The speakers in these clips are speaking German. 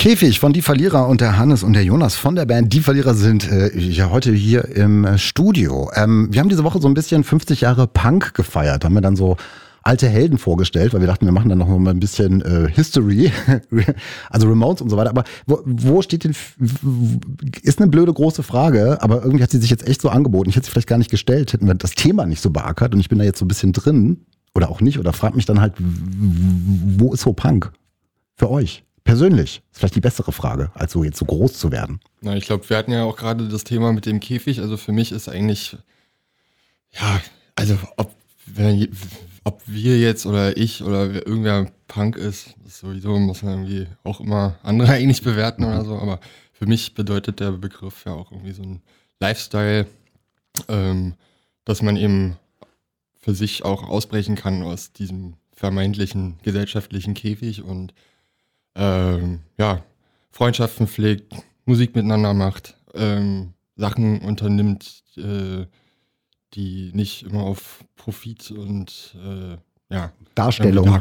Käfig von Die Verlierer und der Hannes und der Jonas von der Band Die Verlierer sind ja heute hier im Studio. Wir haben diese Woche so ein bisschen 50 Jahre Punk gefeiert. Da haben wir dann so alte Helden vorgestellt, weil wir dachten, wir machen dann noch mal ein bisschen History, also Ramones und so weiter. Aber wo steht denn, ist eine blöde große Frage, aber irgendwie hat sie sich jetzt echt so angeboten. Ich hätte sie vielleicht gar nicht gestellt, hätten wir das Thema nicht so beackert und ich bin da jetzt so ein bisschen drin oder auch nicht oder frag mich dann halt, wo ist so Punk für euch? Persönlich ist vielleicht die bessere Frage, als so jetzt so groß zu werden. Na, ich glaube, wir hatten ja auch gerade das Thema mit dem Käfig. Also für mich ist eigentlich, ja, also ob wir jetzt oder ich oder irgendwer Punk ist, das sowieso muss man irgendwie auch immer andere eigentlich bewerten oder so. Aber für mich bedeutet der Begriff ja auch irgendwie so ein Lifestyle, dass man eben für sich auch ausbrechen kann aus diesem vermeintlichen gesellschaftlichen Käfig und Freundschaften pflegt, Musik miteinander macht, Sachen unternimmt, die nicht immer auf Profit und Darstellung.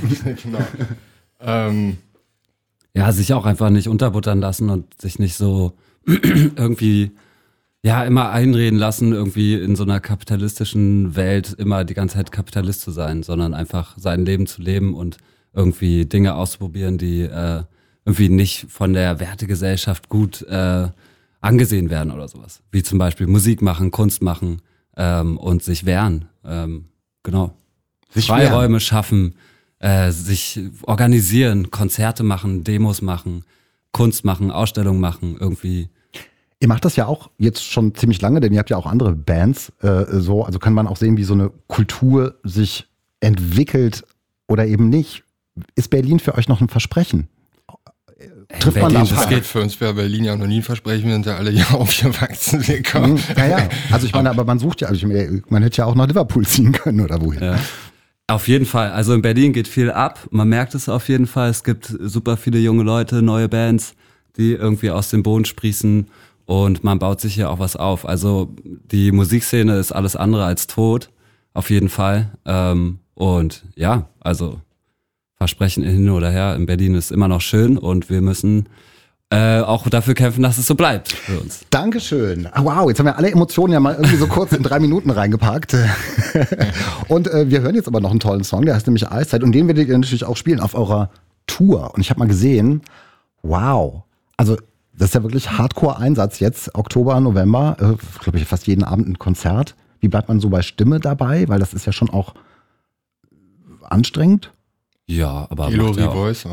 Genau. Sich auch einfach nicht unterbuttern lassen und sich nicht so irgendwie immer einreden lassen, irgendwie in so einer kapitalistischen Welt immer die ganze Zeit Kapitalist zu sein, sondern einfach sein Leben zu leben und irgendwie Dinge auszuprobieren, die irgendwie nicht von der Wertegesellschaft gut angesehen werden oder sowas. Wie zum Beispiel Musik machen, Kunst machen und sich wehren. Genau. Sich Freiräume schaffen, sich organisieren, Konzerte machen, Demos machen, Kunst machen, Ausstellungen machen, irgendwie. Ihr macht das ja auch jetzt schon ziemlich lange, denn ihr habt ja auch andere Bands also kann man auch sehen, wie so eine Kultur sich entwickelt oder eben nicht. Ist Berlin für euch noch ein Versprechen? Trifft Berlin, man das geht für uns wäre Berlin ja noch nie ein Versprechen, wir sind ja alle hier aufgewachsen. Ja, also ich meine, aber man sucht ja, man hätte ja auch nach Liverpool ziehen können oder wohin. Ja. Auf jeden Fall, also in Berlin geht viel ab, man merkt es auf jeden Fall, es gibt super viele junge Leute, neue Bands, die irgendwie aus dem Boden sprießen und man baut sich hier auch was auf. Also die Musikszene ist alles andere als tot, auf jeden Fall. Und ja, also Versprechen hin oder her, in Berlin ist immer noch schön und wir müssen auch dafür kämpfen, dass es so bleibt für uns. Dankeschön. Wow, jetzt haben wir alle Emotionen ja mal irgendwie so kurz in 3 Minuten reingepackt. Und wir hören jetzt aber noch einen tollen Song, der heißt nämlich Eiszeit und den werdet ihr natürlich auch spielen auf eurer Tour. Und ich habe mal gesehen, wow, also das ist ja wirklich Hardcore-Einsatz jetzt, Oktober, November, glaube ich fast jeden Abend ein Konzert. Wie bleibt man so bei Stimme dabei? Weil das ist ja schon auch anstrengend. Ja, aber Kilo macht ja Voice,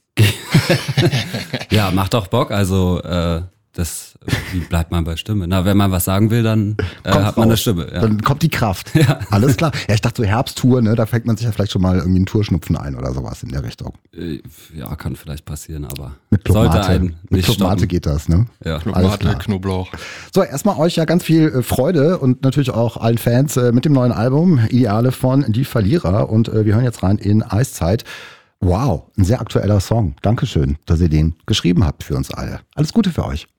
ja, macht auch Bock. Also wie bleibt man bei Stimme? Na, wenn man was sagen will, dann hat man eine Stimme. Ja. Dann kommt die Kraft. Ja. Alles klar. Ja, ich dachte so Herbsttour, ne, da fängt man sich ja vielleicht schon mal irgendwie einen Tourschnupfen ein oder sowas in der Richtung. Ja, kann vielleicht passieren, aber mit Clubmate. sollte einen nicht mit Clubmate stoppen. geht das, ne? Ja. Clubmate, Knoblauch. So, erstmal euch ja ganz viel Freude und natürlich auch allen Fans mit dem neuen Album Ideale von Die Verlierer und wir hören jetzt rein in Eiszeit. Wow, ein sehr aktueller Song. Dankeschön, dass ihr den geschrieben habt für uns alle. Alles Gute für euch.